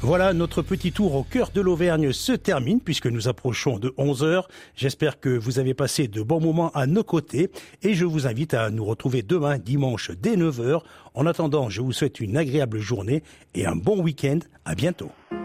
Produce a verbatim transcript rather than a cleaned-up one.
Voilà, notre petit tour au cœur de l'Auvergne se termine puisque nous approchons de onze heures. J'espère que vous avez passé de bons moments à nos côtés et je vous invite à nous retrouver demain dimanche dès neuf heures. En attendant, je vous souhaite une agréable journée et un bon week-end. À bientôt.